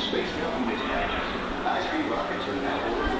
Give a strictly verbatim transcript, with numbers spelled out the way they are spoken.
Space Mountain is high-speed rockets are now ordered